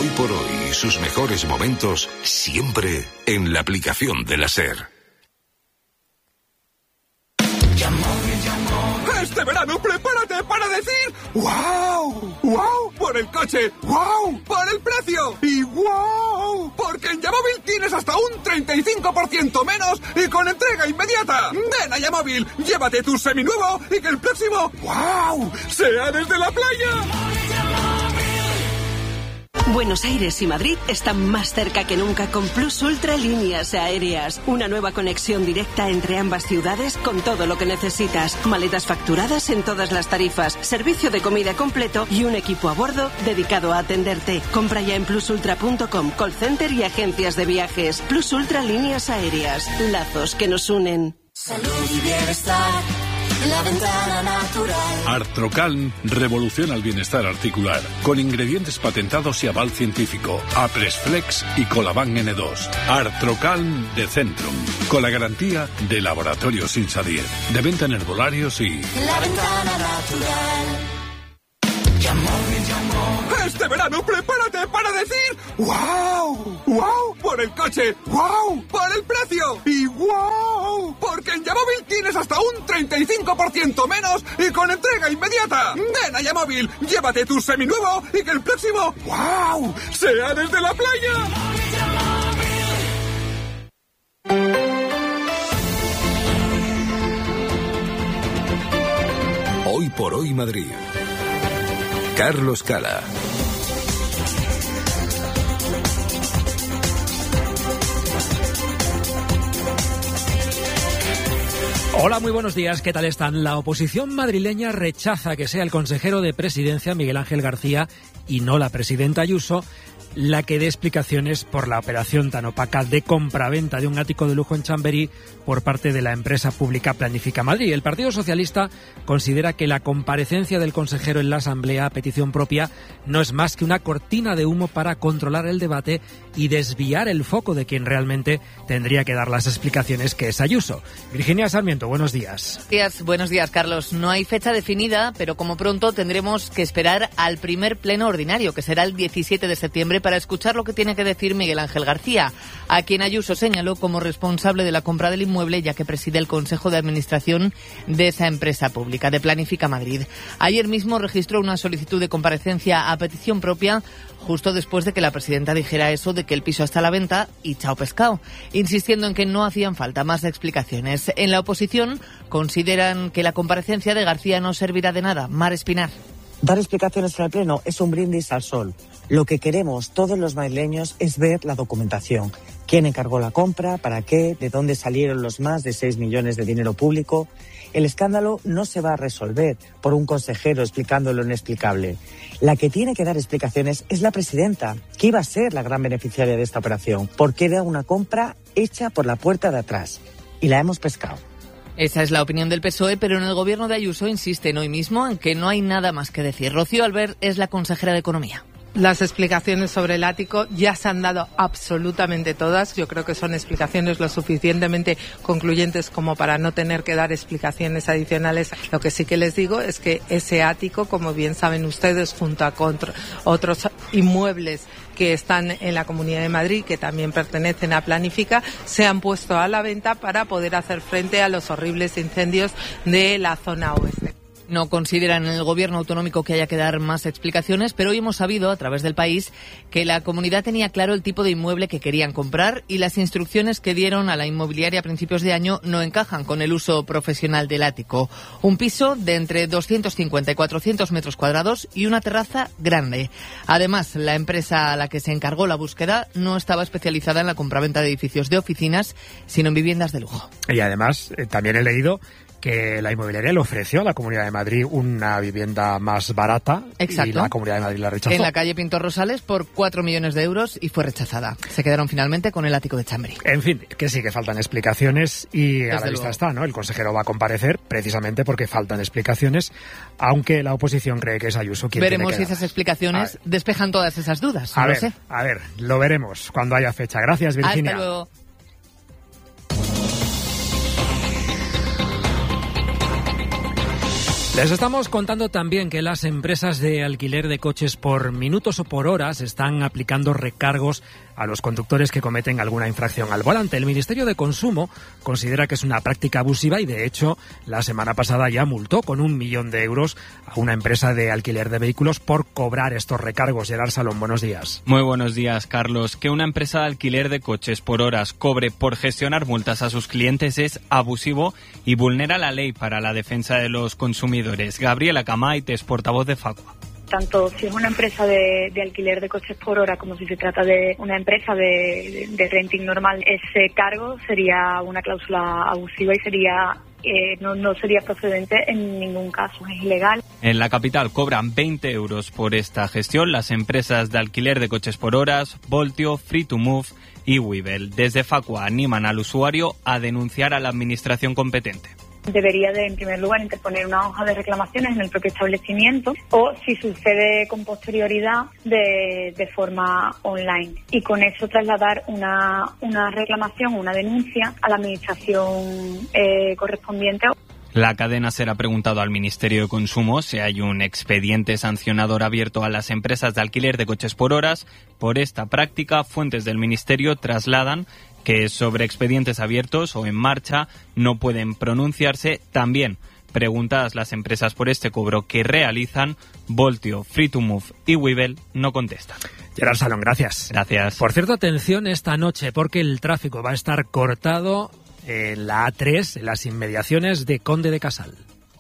Hoy por hoy, sus mejores momentos siempre en la aplicación de la SER. Este verano prepárate para decir ¡wow! ¡Wow! Por el coche, ¡wow! Por el precio y ¡wow! Porque en Yamóvil tienes hasta un 35% menos y con entrega inmediata. Ven a Yamóvil, llévate tu seminuevo y que el próximo ¡wow! sea desde la playa. Buenos Aires y Madrid están más cerca que nunca con Plus Ultra Líneas Aéreas. Una nueva conexión directa entre ambas ciudades con todo lo que necesitas. Maletas facturadas en todas las tarifas, servicio de comida completo y un equipo a bordo dedicado a atenderte. Compra ya en plusultra.com, call center y agencias de viajes. Plus Ultra Líneas Aéreas. Lazos que nos unen. Salud y bienestar. La Ventana Natural. Artrocalm revoluciona el bienestar articular con ingredientes patentados y aval científico. Apresflex y Colaban N2. Artrocalm de Centrum, con la garantía de Laboratorios Insadier. De venta en herbolarios y... La Ventana Natural. Este verano prepárate para decir ¡wow! ¡Wow! Por el coche, ¡wow! Por el precio y ¡wow! Porque en Yamóvil tienes hasta un 35% menos y con entrega inmediata. Ven a Yamóvil, llévate tu seminuevo y que el próximo ¡wow! sea desde la playa. Hoy por hoy Madrid. Carlos Cala. Hola, muy buenos días. ¿Qué tal están? La oposición madrileña rechaza que sea el consejero de Presidencia, Miguel Ángel García, y no la presidenta Ayuso, la que dé explicaciones por la operación tan opaca de compraventa de un ático de lujo en Chamberí por parte de la empresa pública Planifica Madrid. El Partido Socialista considera que la comparecencia del consejero en la Asamblea a petición propia no es más que una cortina de humo para controlar el debate y desviar el foco de quien realmente tendría que dar las explicaciones, que es Ayuso. Virginia Sarmiento, buenos días. Buenos días, Carlos. No hay fecha definida, pero como pronto tendremos que esperar al primer pleno ordinario, que será el 17 de septiembre, para escuchar lo que tiene que decir Miguel Ángel García, a quien Ayuso señaló como responsable de la compra del inmueble, ya que preside el Consejo de Administración de esa empresa pública, de Planifica Madrid. Ayer mismo registró una solicitud de comparecencia a petición propia, justo después de que la presidenta dijera eso de que el piso está a la venta y chao pescado, insistiendo en que no hacían falta más explicaciones. En la oposición consideran que la comparecencia de García no servirá de nada. Mar Espinar. Dar explicaciones en el Pleno es un brindis al sol. Lo que queremos todos los madrileños es ver la documentación. ¿Quién encargó la compra? ¿Para qué? ¿De dónde salieron los más de 6 millones de dinero público? El escándalo no se va a resolver por un consejero explicando lo inexplicable. La que tiene que dar explicaciones es la presidenta, que iba a ser la gran beneficiaria de esta operación, porque era una compra hecha por la puerta de atrás. Y la hemos pescado. Esa es la opinión del PSOE, pero en el gobierno de Ayuso insisten hoy mismo en que no hay nada más que decir. Rocío Albert es la consejera de Economía. Las explicaciones sobre el ático ya se han dado absolutamente todas. Yo creo que son explicaciones lo suficientemente concluyentes como para no tener que dar explicaciones adicionales. Lo que sí que les digo es que ese ático, como bien saben ustedes, junto a otros inmuebles que están en la Comunidad de Madrid, que también pertenecen a Planifica, se han puesto a la venta para poder hacer frente a los horribles incendios de la zona oeste. No consideran en el gobierno autonómico que haya que dar más explicaciones, pero hoy hemos sabido, a través del País, que la comunidad tenía claro el tipo de inmueble que querían comprar y las instrucciones que dieron a la inmobiliaria a principios de año no encajan con el uso profesional del ático. Un piso de entre 250 y 400 metros cuadrados y una terraza grande. Además, la empresa a la que se encargó la búsqueda no estaba especializada en la compraventa de edificios de oficinas, sino en viviendas de lujo. Y además, también he leído que la inmobiliaria le ofreció a la Comunidad de Madrid una vivienda más barata. Exacto. Y la Comunidad de Madrid la rechazó. En la calle Pintor Rosales por 4 millones de euros y fue rechazada. Se quedaron finalmente con el ático de Chamberí. En fin, que sí que faltan explicaciones y Desde a la vista luego está, ¿no? El consejero va a comparecer precisamente porque faltan explicaciones, aunque la oposición cree que es Ayuso quien veremos tiene que si esas explicaciones despejan todas esas dudas. A no ver, lo sé. A ver, lo veremos cuando haya fecha. Gracias, Virginia. Hasta luego. Les estamos contando también que las empresas de alquiler de coches por minutos o por horas están aplicando recargos a los conductores que cometen alguna infracción al volante. El Ministerio de Consumo considera que es una práctica abusiva y, de hecho, la semana pasada ya multó con 1 millón de euros a una empresa de alquiler de vehículos por cobrar estos recargos. Gerard Salón, buenos días. Muy buenos días, Carlos. Que una empresa de alquiler de coches por horas cobre por gestionar multas a sus clientes es abusivo y vulnera la ley para la defensa de los consumidores. Gabriela Camaites, portavoz de Facua. Tanto si es una empresa de alquiler de coches por hora como si se trata de una empresa de renting normal, ese cargo sería una cláusula abusiva y sería no sería procedente en ningún caso, es ilegal. En la capital cobran 20 euros por esta gestión las empresas de alquiler de coches por horas, Voltio, Free2Move y Wibel. Desde Facua animan al usuario a denunciar a la administración competente. Debería de, en primer lugar, interponer una hoja de reclamaciones en el propio establecimiento o, si sucede con posterioridad, de forma online. Y con eso trasladar una reclamación, una denuncia a la administración correspondiente. La cadena será preguntado al Ministerio de Consumo si hay un expediente sancionador abierto a las empresas de alquiler de coches por horas. Por esta práctica, fuentes del Ministerio trasladan que sobre expedientes abiertos o en marcha no pueden pronunciarse. También preguntadas las empresas por este cobro que realizan, Voltio, Free2Move y Wibel no contestan. Gerard Salón, gracias. Gracias. Por cierto, atención esta noche porque el tráfico va a estar cortado en la A3, en las inmediaciones de Conde de Casal.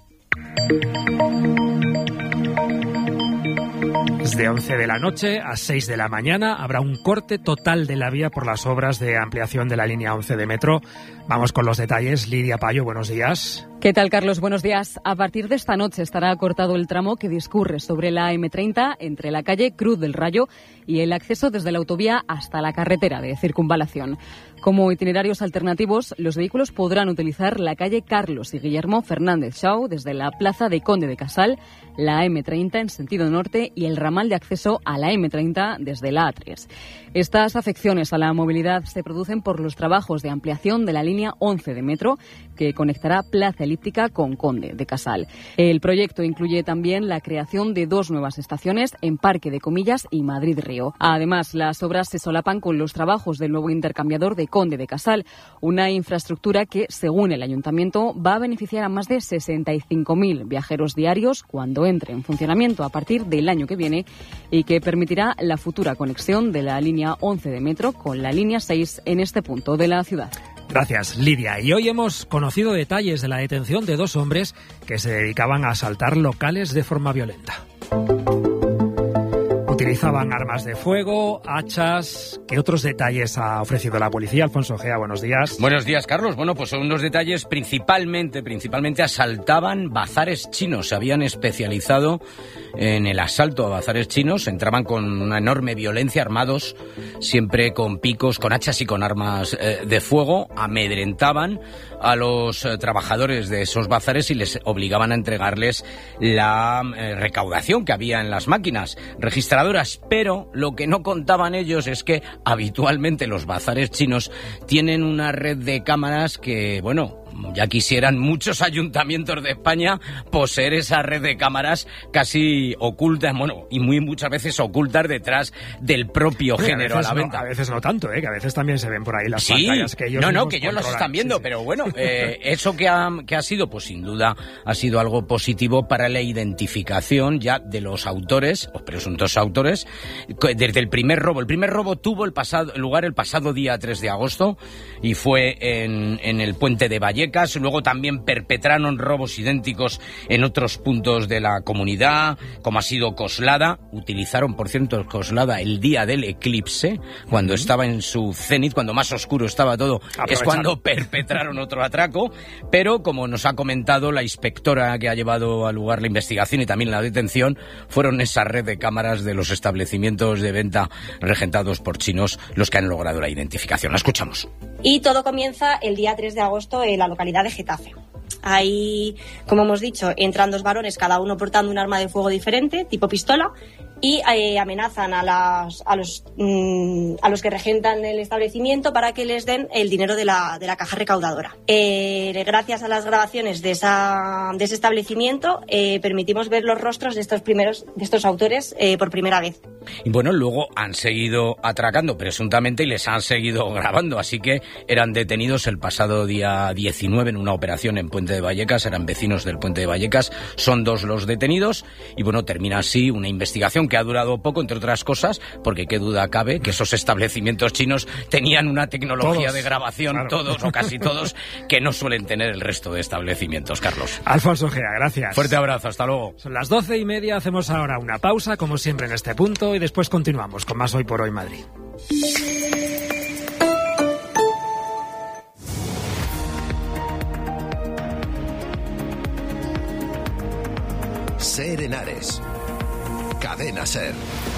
Desde 11 de la noche a 6 de la mañana habrá un corte total de la vía por las obras de ampliación de la línea 11 de metro. Vamos con los detalles. Lidia Payo, buenos días. ¿Qué tal, Carlos? Buenos días. A partir de esta noche estará cortado el tramo que discurre sobre la M30 entre la calle Cruz del Rayo y el acceso desde la autovía hasta la carretera de circunvalación. Como itinerarios alternativos, los vehículos podrán utilizar la calle Carlos y Guillermo Fernández Shaw desde la plaza de Conde de Casal, la M30 en sentido norte y el ramal de acceso a la M30 desde la A3. Estas afecciones a la movilidad se producen por los trabajos de ampliación de la línea 11 de metro que conectará Plaza Elíptica con Conde de Casal. El proyecto incluye también la creación de 2 nuevas estaciones en Parque de Comillas y Madrid Río. Además, las obras se solapan con los trabajos del nuevo intercambiador de Conde de Casal, una infraestructura que, según el Ayuntamiento, va a beneficiar a más de 65.000 viajeros diarios cuando entre en funcionamiento a partir del año que viene y que permitirá la futura conexión de la línea 11 de metro con la línea 6 en este punto de la ciudad. Gracias, Lidia. Y hoy hemos conocido detalles de la detención de 2 hombres que se dedicaban a asaltar locales de forma violenta. Utilizaban armas de fuego, hachas. ¿Qué otros detalles ha ofrecido la policía? Alfonso Gea, buenos días. Buenos días, Carlos. Bueno, pues son unos detalles principalmente asaltaban bazares chinos. Se habían especializado en el asalto a bazares chinos. Entraban con una enorme violencia, armados, siempre con picos, con hachas y con armas de fuego. Amedrentaban a los trabajadores de esos bazares y les obligaban a entregarles la recaudación que había en las máquinas registradoras. Pero lo que no contaban ellos es que habitualmente los bazares chinos tienen una red de cámaras que, bueno, ya quisieran muchos ayuntamientos de España poseer esa red de cámaras casi ocultas, bueno, y muchas veces ocultas detrás del propio género a la venta. A veces no tanto, que a veces también se ven por ahí las pantallas que ellos que ellos los están viendo, sí. Pero bueno, eso que ha sido, pues sin duda ha sido algo positivo para la identificación ya de los autores, o presuntos autores, desde el primer robo. El primer robo tuvo lugar el pasado día 3 de agosto y fue en el puente de Vallecas. Luego también perpetraron robos idénticos en otros puntos de la comunidad, como ha sido Coslada. Utilizaron, por cierto, Coslada el día del eclipse, cuando estaba en su cenit, cuando más oscuro estaba todo, es cuando perpetraron otro atraco. Pero, como nos ha comentado la inspectora que ha llevado a lugar la investigación y también la detención, fueron esa red de cámaras de los establecimientos de venta regentados por chinos los que han logrado la identificación. La escuchamos. Y todo comienza el día 3 de agosto en la localidad de Getafe. Ahí, como hemos dicho, entran 2 varones, cada uno portando un arma de fuego diferente, tipo pistola, y amenazan a los que regentan el establecimiento para que les den el dinero de la caja recaudadora. Gracias a las grabaciones de ese establecimiento permitimos ver los rostros de estos autores por primera vez. Y bueno, luego han seguido atracando presuntamente y les han seguido grabando, así que eran detenidos el pasado día 19 en una operación en Puente de Vallecas, eran vecinos del Puente de Vallecas, son 2 los detenidos y bueno, termina así una investigación que ha durado poco, entre otras cosas, porque qué duda cabe que esos establecimientos chinos tenían una tecnología de grabación, claro. Todos o casi todos, que no suelen tener el resto de establecimientos, Carlos. Alfonso Gea, gracias. Fuerte abrazo, hasta luego. Son las 12:30, hacemos ahora una pausa, como siempre en este punto, y después continuamos con más Hoy por Hoy Madrid. Ser Henares. Cadena Ser.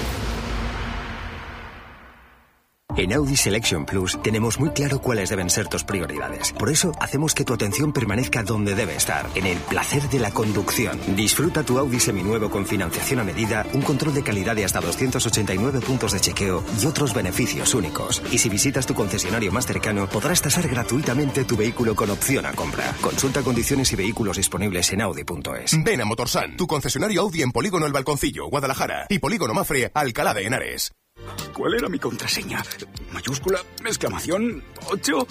En Audi Selection Plus tenemos muy claro cuáles deben ser tus prioridades. Por eso hacemos que tu atención permanezca donde debe estar, en el placer de la conducción. Disfruta tu Audi seminuevo con financiación a medida, un control de calidad de hasta 289 puntos de chequeo y otros beneficios únicos. Y si visitas tu concesionario más cercano, podrás tasar gratuitamente tu vehículo con opción a compra. Consulta condiciones y vehículos disponibles en Audi.es. Ven a Motorsan, tu concesionario Audi en Polígono El Balconcillo, Guadalajara, y Polígono Mafre, Alcalá de Henares. ¿Cuál era mi contraseña? ¿Mayúscula? ¿Exclamación? ¿8?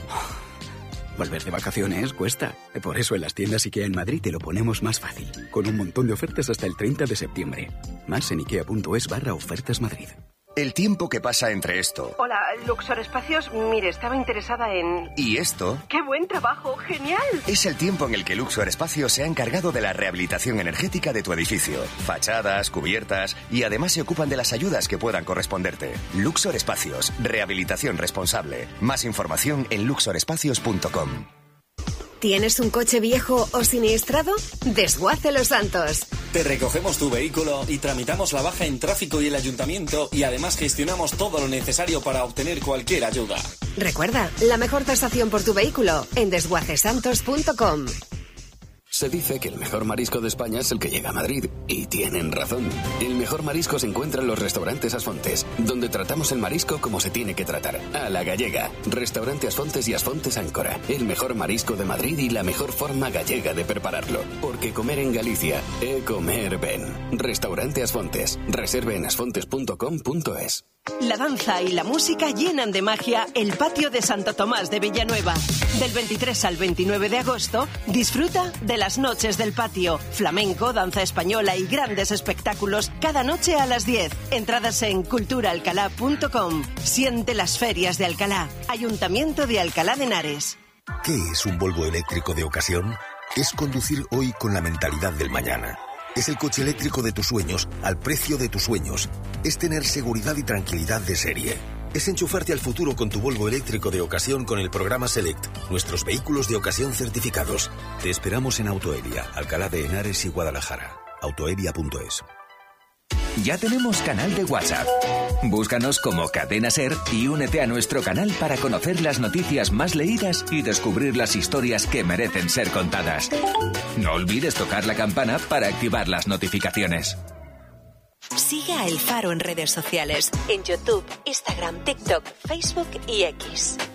Volver de vacaciones cuesta. Por eso en las tiendas IKEA en Madrid te lo ponemos más fácil. Con un montón de ofertas hasta el 30 de septiembre. Más en ikea.es/ofertas Madrid. El tiempo que pasa entre esto... Hola, Luxor Espacios. Mire, estaba interesada en... ¿Y esto? ¡Qué buen trabajo! ¡Genial! Es el tiempo en el que Luxor Espacios se ha encargado de la rehabilitación energética de tu edificio. Fachadas, cubiertas y además se ocupan de las ayudas que puedan corresponderte. Luxor Espacios. Rehabilitación responsable. Más información en luxorespacios.com. ¿Tienes un coche viejo o siniestrado? Desguace Los Santos. Te recogemos tu vehículo y tramitamos la baja en tráfico y el ayuntamiento y además gestionamos todo lo necesario para obtener cualquier ayuda. Recuerda, la mejor tasación por tu vehículo en desguacesantos.com. Se dice que el mejor marisco de España es el que llega a Madrid, y tienen razón. El mejor marisco se encuentra en los restaurantes Asfontes, donde tratamos el marisco como se tiene que tratar, a la gallega. Restaurante Asfontes y Asfontes Áncora, el mejor marisco de Madrid y la mejor forma gallega de prepararlo. Porque comer en Galicia é comer ben. Restaurante Asfontes. Reserve en asfontes.com.es. La danza y la música llenan de magia el patio de Santo Tomás de Villanueva. Del 23 al 29 de agosto, disfruta de las noches del patio. Flamenco, danza española y grandes espectáculos cada noche a las 10. Entradas en culturaalcalá.com. Siente las ferias de Alcalá. Ayuntamiento de Alcalá de Henares. ¿Qué es un Volvo eléctrico de ocasión? Es conducir hoy con la mentalidad del mañana. Es el coche eléctrico de tus sueños, al precio de tus sueños. Es tener seguridad y tranquilidad de serie. Es enchufarte al futuro con tu Volvo eléctrico de ocasión con el programa Select. Nuestros vehículos de ocasión certificados. Te esperamos en Autoevia, Alcalá de Henares y Guadalajara. Autoevia.es. Ya tenemos canal de WhatsApp. Búscanos como Cadena Ser y únete a nuestro canal para conocer las noticias más leídas y descubrir las historias que merecen ser contadas. No olvides tocar la campana para activar las notificaciones. Sigue a El Faro en redes sociales, en YouTube, Instagram, TikTok, Facebook y X.